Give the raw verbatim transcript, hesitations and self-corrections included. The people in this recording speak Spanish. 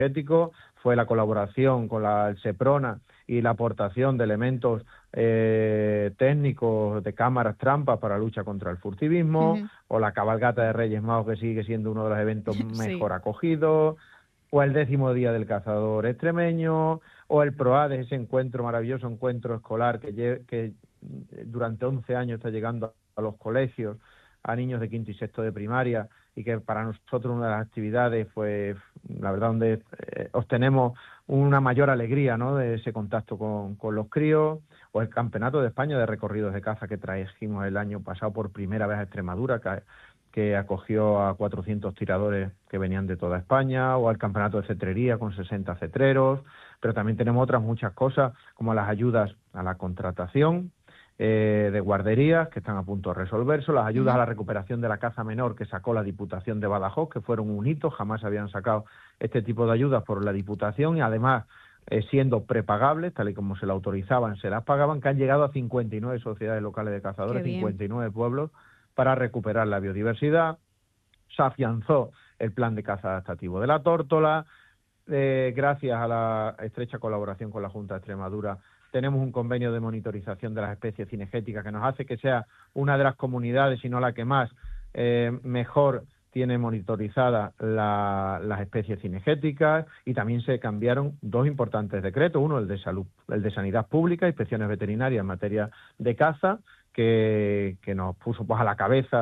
cinegético, fue la colaboración con la el SEPRONA y la aportación de elementos eh, técnicos de cámaras trampas para la lucha contra el furtivismo, Ujú. o la cabalgata de Reyes Magos, que sigue siendo uno de los eventos Sí. mejor acogidos, o el décimo día del cazador extremeño, o el PROADES, ese encuentro, maravilloso encuentro escolar que, lle- que durante once años está llegando a los colegios, a niños de quinto y sexto de primaria, y que para nosotros una de las actividades fue, la verdad, donde eh, obtenemos una mayor alegría, ¿no?, de ese contacto con, con los críos, o el Campeonato de España de Recorridos de Caza que trajimos el año pasado por primera vez a Extremadura, que, que acogió a cuatrocientos tiradores que venían de toda España, o al Campeonato de Cetrería con sesenta cetreros, pero también tenemos otras muchas cosas, como las ayudas a la contratación, eh, de guarderías que están a punto de resolverse, las ayudas a Ujú. la recuperación de la caza menor que sacó la Diputación de Badajoz, que fueron un hito, jamás habían sacado este tipo de ayudas por la Diputación, y además eh, siendo prepagables, tal y como se la autorizaban, se las pagaban, que han llegado a cincuenta y nueve sociedades locales de Qué cazadores, bien. cincuenta y nueve pueblos, para recuperar la biodiversidad. Se afianzó el plan de caza adaptativo de la tórtola. Eh, gracias a la estrecha colaboración con la Junta de Extremadura, tenemos un convenio de monitorización de las especies cinegéticas que nos hace que sea una de las comunidades, si no la que más, eh, mejor tiene monitorizadas la, las especies cinegéticas, y también se cambiaron dos importantes decretos, uno el de salud, el de sanidad pública, inspecciones veterinarias en materia de caza, que, que nos puso pues a la cabeza